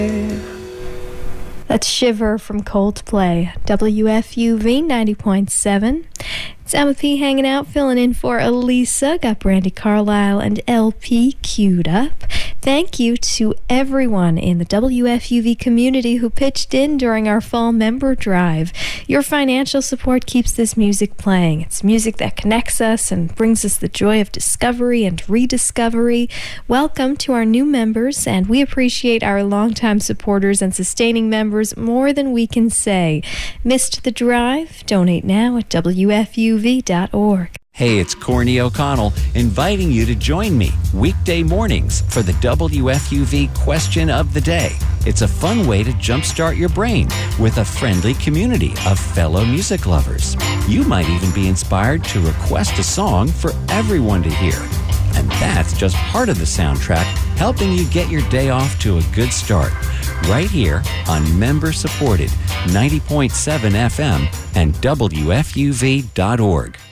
That's Shiver from Coldplay, WFUV 90.7. It's Emma P hanging out, filling in for Elisa. Got Brandy Carlisle and LP queued up. Thank you to everyone in the WFUV community who pitched in during our fall member drive. Your financial support keeps this music playing. It's music that connects us and brings us the joy of discovery and rediscovery. Welcome to our new members, and we appreciate our longtime supporters and sustaining members more than we can say. Missed the drive? Donate now at WFUV.org. Hey, it's Corny O'Connell inviting you to join me weekday mornings for the WFUV Question of the Day. It's a fun way to jumpstart your brain with a friendly community of fellow music lovers. You might even be inspired to request a song for everyone to hear. And that's just part of the soundtrack, helping you get your day off to a good start. Right here on member-supported 90.7 FM and WFUV.org.